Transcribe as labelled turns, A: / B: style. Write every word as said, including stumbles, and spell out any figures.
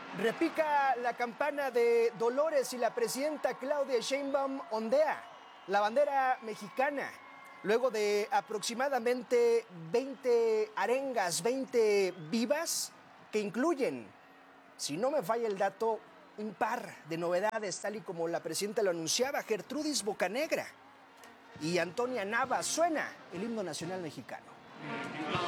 A: Repica la campana de Dolores y la presidenta Claudia Sheinbaum ondea la bandera mexicana. Luego de aproximadamente veinte arengas, veinte vivas, que incluyen, si no me falla el dato, un par de novedades, tal y como la presidenta lo anunciaba, Gertrudis Bocanegra y Antonia Nava. Suena el himno nacional mexicano.